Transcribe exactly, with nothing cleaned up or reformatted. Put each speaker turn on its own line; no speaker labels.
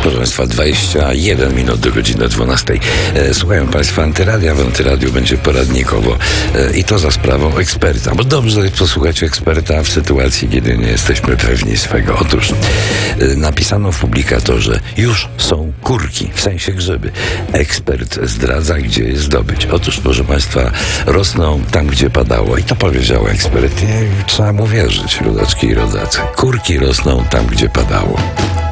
Proszę Państwa, dwadzieścia jeden minut do godziny dwunastej. E, Słuchają Państwa Antyradia. W Antyradiu będzie poradnikowo e, i to za sprawą eksperta. Bo dobrze jest posłuchać eksperta w sytuacji, kiedy nie jesteśmy pewni swego. Otóż e, napisano w publikatorze: już są kurki, w sensie grzyby. Ekspert zdradza, gdzie je zdobyć. Otóż, proszę Państwa, rosną tam, gdzie padało. I to powiedział ekspert. I trzeba mu wierzyć, rodaczki i rodacy. Kurki rosną tam, gdzie padało.